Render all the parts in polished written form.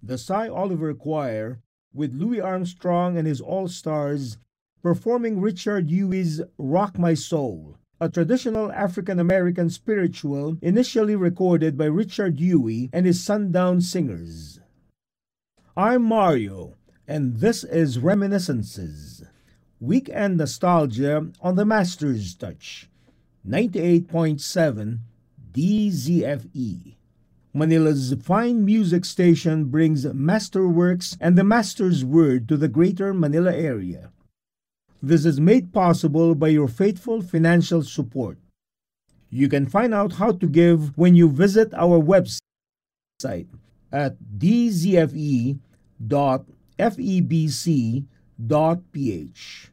The Cy Oliver Choir, with Louis Armstrong and his All-Stars, performing Richard Huey's Rock My Soul, a traditional African-American spiritual initially recorded by Richard Huey and his Sundown Singers. I'm Mario, and this is Reminiscences, weekend nostalgia on the Master's Touch, 98.7 DZFE. Manila's fine music station brings masterworks and the Master's Word to the greater Manila area. This is made possible by your faithful financial support. You can find out how to give when you visit our website at dzfe.febc.ph.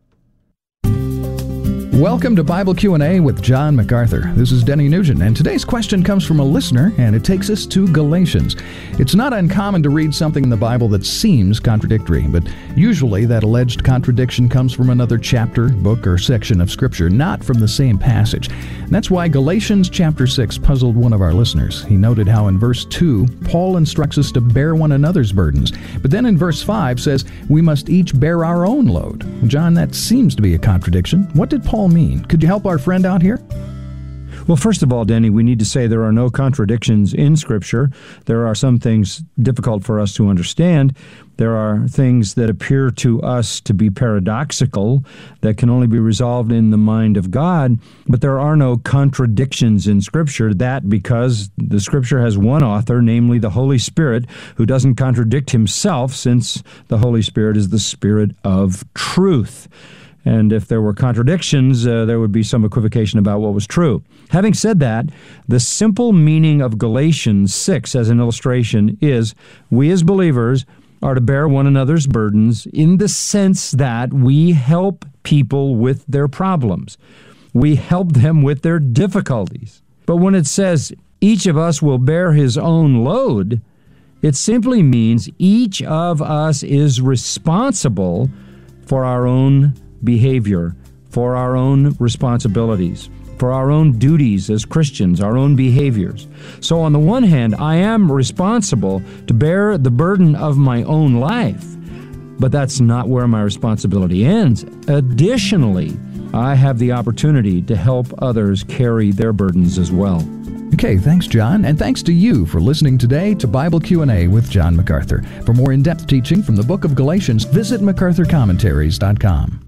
Welcome to Bible Q&A with John MacArthur. This is Denny Nugent, and today's question comes from a listener, and it takes us to Galatians. It's not uncommon to read something in the Bible that seems contradictory, but usually that alleged contradiction comes from another chapter, book, or section of Scripture, not from the same passage. And that's why Galatians chapter 6 puzzled one of our listeners. He noted how in verse 2, Paul instructs us to bear one another's burdens, but then in verse 5 says we must each bear our own load. John, that seems to be a contradiction. What did Paul mean? Could you help our friend out here? Well, first of all, Denny, we need to say there are no contradictions in Scripture. There are some things difficult for us to understand. There are things that appear to us to be paradoxical that can only be resolved in the mind of God. But there are no contradictions in Scripture, that because the Scripture has one author, namely the Holy Spirit, who doesn't contradict himself, since the Holy Spirit is the Spirit of truth. And if there were contradictions, there would be some equivocation about what was true. Having said that, the simple meaning of Galatians 6 as an illustration is we as believers are to bear one another's burdens in the sense that we help people with their problems. We help them with their difficulties. But when it says each of us will bear his own load, it simply means each of us is responsible for our own behavior, for our own responsibilities, for our own duties as Christians, our own behaviors. So on the one hand, I am responsible to bear the burden of my own life, but that's not where my responsibility ends. Additionally, I have the opportunity to help others carry their burdens as well. Okay, thanks, John, and thanks to you for listening today to Bible Q&A with John MacArthur. For more in-depth teaching from the book of Galatians, visit MacArthurCommentaries.com.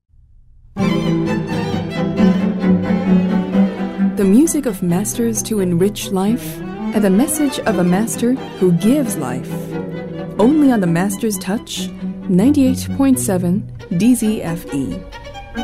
The music of masters to enrich life, and the message of a master who gives life. Only on the Master's Touch, 98.7 DZFE.